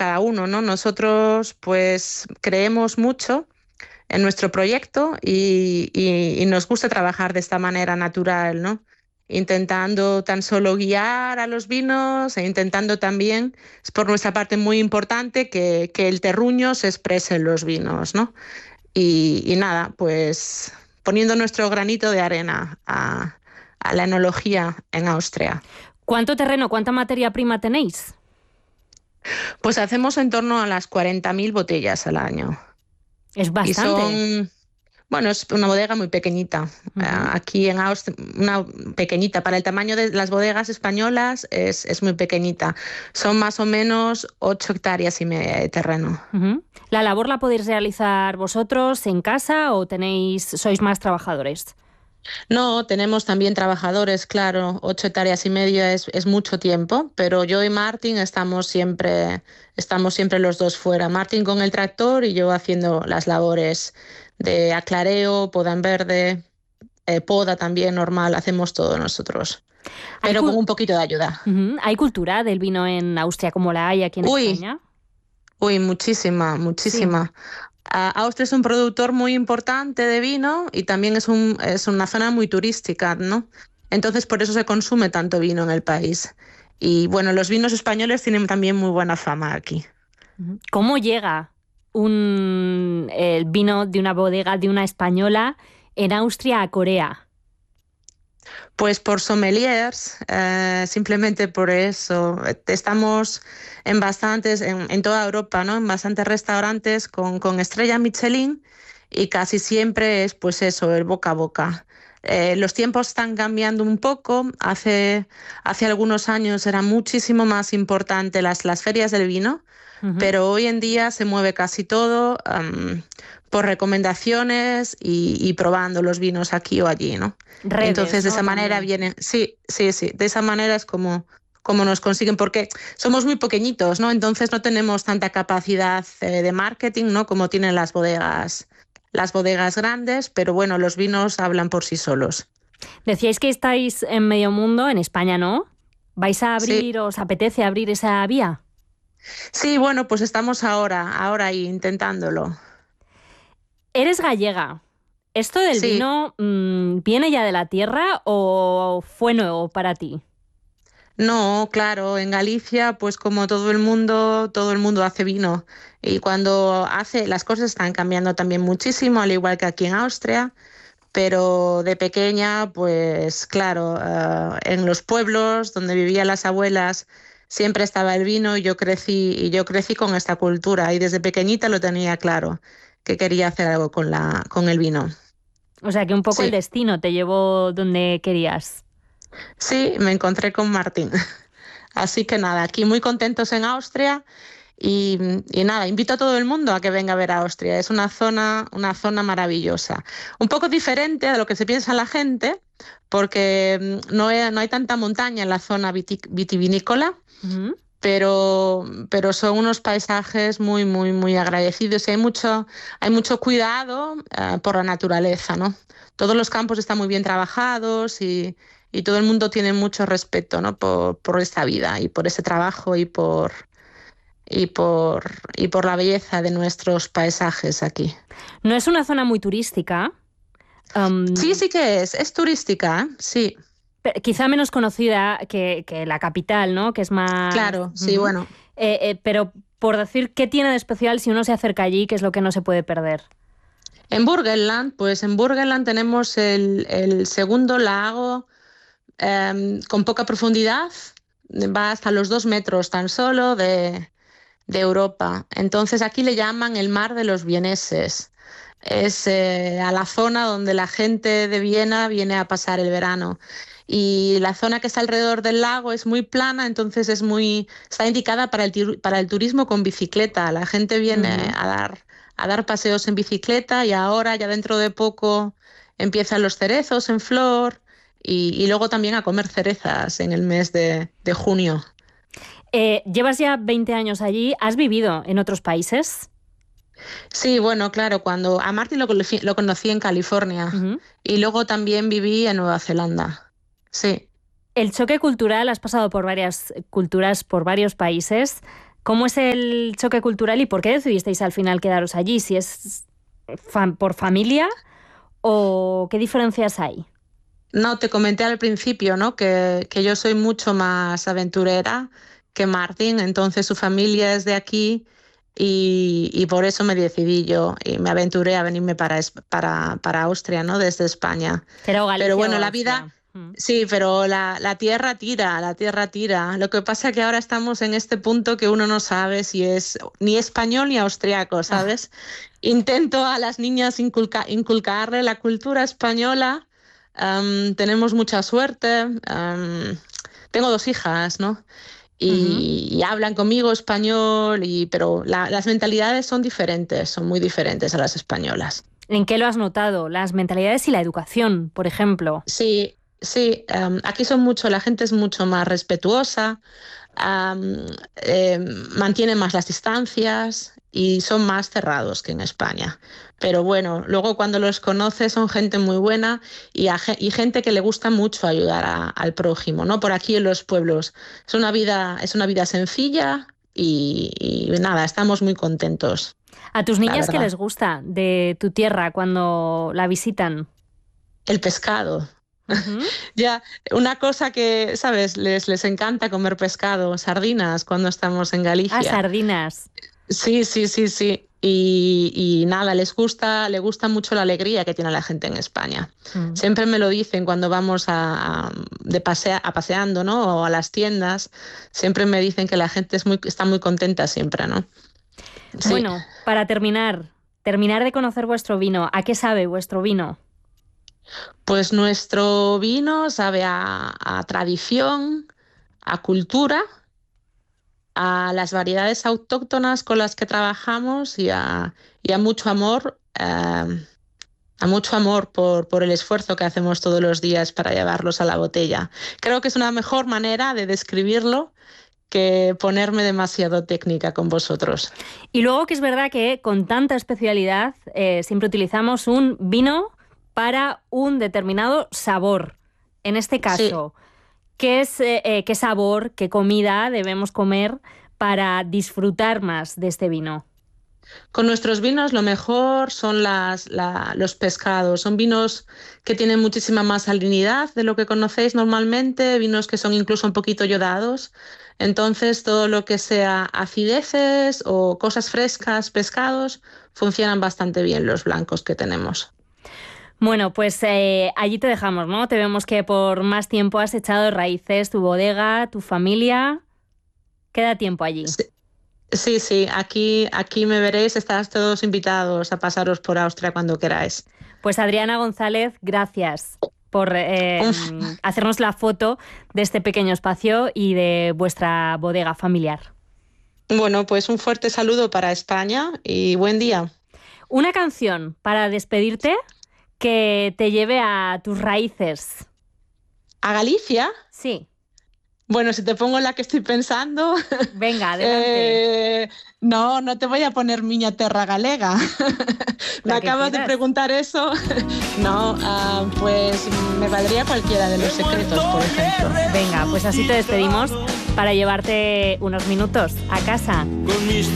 cada uno, ¿no? Nosotros pues creemos mucho en nuestro proyecto y nos gusta trabajar de esta manera natural, ¿no? Intentando tan solo guiar a los vinos e intentando también, es por nuestra parte muy importante que el terruño se exprese en los vinos, ¿no? Y nada, pues poniendo nuestro granito de arena a la enología en Austria. ¿Cuánto terreno, cuánta materia prima tenéis? Pues hacemos en torno a las 40.000 botellas al año. Es Y bastante. bueno, es una bodega muy pequeñita. Aquí en Austria, una pequeñita. Para el tamaño de las bodegas españolas es muy pequeñita. Son más o menos 8,5 hectáreas de terreno. ¿La labor la podéis realizar vosotros en casa o sois más trabajadores? No, tenemos también trabajadores, claro, 8,5 hectáreas es mucho tiempo, pero yo y Martín estamos siempre los dos fuera. Martín con el tractor y yo haciendo las labores de aclareo, poda en verde, poda también normal, hacemos todo nosotros, ¿Hay, pero con cu- un poquito de ayuda. ¿Hay cultura del vino en Austria como la hay aquí en Uy, España? muchísima, Sí. muchísima. Austria es un productor muy importante de vino y también es una zona muy turística, ¿no? Entonces, por eso se consume tanto vino en el país. Y bueno, los vinos españoles tienen también muy buena fama aquí. ¿Cómo llega el vino de una bodega de una española en Austria a Corea? Pues por sommeliers, simplemente por eso. Estamos en toda Europa, ¿no? En bastantes restaurantes con estrella Michelin y casi siempre es pues eso, el boca a boca. Los tiempos están cambiando un poco. Hace algunos años era muchísimo más importante las ferias del vino, pero hoy en día se mueve casi todo por recomendaciones y probando los vinos aquí o allí, ¿no? Entonces, Redes, de ¿no? esa manera También. vienen, sí, sí, sí, de esa manera es como nos consiguen, porque somos muy pequeñitos, ¿no? Entonces no tenemos tanta capacidad de marketing, ¿no? Como tienen las bodegas grandes, pero bueno, los vinos hablan por sí solos. Decíais que estáis en medio mundo, en España, ¿no? ¿Vais a Sí, abrir, os apetece abrir esa vía? sí, bueno, pues estamos ahora ahí intentándolo. Eres gallega. ¿Esto del Sí, vino viene ya de la tierra o fue nuevo para ti? no, claro, en Galicia, pues como todo el mundo hace vino. Y cuando las cosas están cambiando también muchísimo, al igual que aquí en Austria. Pero de pequeña, pues claro, en los pueblos donde vivían las abuelas siempre estaba el vino y yo crecí con esta cultura y desde pequeñita lo tenía claro, que quería hacer algo con el vino. O sea, que un poco el Sí, destino te llevó donde querías. sí, me encontré con Martín. Así que nada, aquí muy contentos en Austria y, y nada, invito a todo el mundo a que venga a ver a Austria. Es una zona maravillosa. Un poco diferente a lo que se piensa la gente, porque no hay tanta montaña en la zona vitivinícola, Ujú. pero son unos paisajes muy, muy, muy agradecidos. Y hay mucho cuidado por la naturaleza, ¿no? Todos los campos están muy bien trabajados y todo el mundo tiene mucho respeto, ¿no? por esta vida y por ese trabajo y por la belleza de nuestros paisajes aquí. No es una zona muy turística, Sí, am, sí que es turística, ¿eh? Sí, quizá menos conocida que la capital, ¿no? Que es más... claro, sí, bueno. Pero por decir qué tiene de especial si uno se acerca allí, qué es lo que no se puede perder. En Burgenland, pues en Burgenland tenemos el segundo lago con poca profundidad, va hasta los 2 metros tan solo de Europa. Entonces aquí le llaman el mar de los vieneses. Es a la zona donde la gente de Viena viene a pasar el verano. Y la zona que está alrededor del lago es muy plana, entonces está indicada para el turismo con bicicleta. La gente viene Ujú. a dar paseos en bicicleta y ahora, ya dentro de poco, empiezan los cerezos en flor y luego también a comer cerezas en el mes de junio. Llevas ya 20 años allí, ¿has vivido en otros países? Sí, bueno, claro, cuando a Martin lo conocí en California Ujú. y luego también viví en Nueva Zelanda. Sí, El choque cultural, has pasado por varias culturas, por varios países. ¿Cómo es el choque cultural y por qué decidisteis al final quedaros allí? ¿Si es por familia o qué diferencias hay? No, te comenté al principio, ¿no? Que yo soy mucho más aventurera que Martín, entonces su familia es de aquí y por eso me decidí yo y me aventuré a venirme para Austria, ¿no? Desde España. ¿Era o Pero Galicia o bueno, la Austria? vida, sí, pero la tierra tira, la tierra tira. Lo que pasa es que ahora estamos en este punto que uno no sabe si es ni español ni austriaco, Ah, ¿sabes? Intento a las niñas inculcarle la cultura española. Tenemos mucha suerte. Tengo 2 hijas, ¿no? ujú. Y hablan conmigo español, pero las mentalidades son diferentes, son muy diferentes a las españolas. ¿En qué lo has notado? Las mentalidades y la educación, por ejemplo. Sí, sí, aquí la gente es mucho más respetuosa, am, eh, mantienen más las distancias y son más cerrados que en España. Pero bueno, luego cuando los conoces son gente muy buena y gente que le gusta mucho ayudar al prójimo, ¿no? Por aquí en los pueblos es una vida sencilla y nada, estamos muy contentos, ¿A tus la niñas qué verdad. les gusta de tu tierra cuando la visitan? El pescado. Ujú. Ya, una cosa que, ¿sabes? Les encanta comer pescado, sardinas cuando estamos en Ah, Galicia. sardinas. Sí, sí, sí, sí. Y nada, le gusta mucho la alegría que tiene la gente en España. Mm. Siempre me lo dicen cuando vamos a paseando, ¿no? O a las tiendas. Siempre me dicen que la gente está muy contenta siempre, ¿no? Sí. Bueno, para terminar de conocer vuestro vino. ¿A qué sabe vuestro vino? Pues nuestro vino sabe a tradición, a cultura, a las variedades autóctonas con las que trabajamos y a mucho amor, a mucho amor por el esfuerzo que hacemos todos los días para llevarlos a la botella. Creo que es una mejor manera de describirlo que ponerme demasiado técnica con vosotros. Y luego que es verdad que con tanta especialidad siempre utilizamos un vino para un determinado sabor. En este Sí. caso, ¿qué sabor, qué comida debemos comer para disfrutar más de este vino? Con nuestros vinos lo mejor son los pescados. Son vinos que tienen muchísima más salinidad de lo que conocéis normalmente, vinos que son incluso un poquito yodados. Entonces, todo lo que sea acideces o cosas frescas, pescados, funcionan bastante bien los blancos que tenemos. Bueno, pues allí te dejamos, ¿no? Te vemos que por más tiempo has echado raíces, tu bodega, tu familia. Queda tiempo allí. Sí, sí, sí, aquí me veréis, estáis todos invitados a pasaros por Austria cuando queráis. Pues Adriana González, gracias por Un hacernos la foto de este pequeño espacio y de vuestra bodega familiar. Bueno, pues un fuerte saludo para España y buen día. Una canción para despedirte que te lleve a tus raíces. ¿A Galicia? Sí, Bueno, si te pongo la que estoy pensando, venga, adelante. eh, no te voy a poner Miña Terra Galega. Me La que acabas de quieras. preguntar eso. No, pues me valdría cualquiera de Los Secretos, por ejemplo. Venga, pues así te despedimos para llevarte unos minutos a casa.